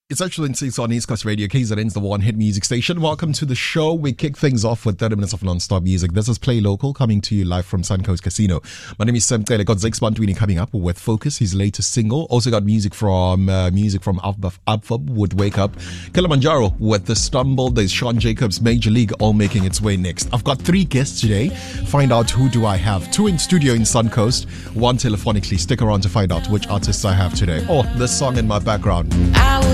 It's actually on East Coast Radio, KZN's the one hit music station. Welcome to the show. We kick things off with 30 minutes of non-stop music. This is Play Local, coming to you live from Suncoast Casino. My name is Sam Taylor. Got Zix Bantwini coming up with Focus, his latest single. Also got music from Abfab with Wake Up. Kilimanjaro with The Stumble. There's Sean Jacobs, Major League, all making its way next. I've got 3 guests today. Find out who do I have. 2 in studio in Suncoast, 1 telephonically. Stick around to find out which artists I have today. Oh, this song in my background.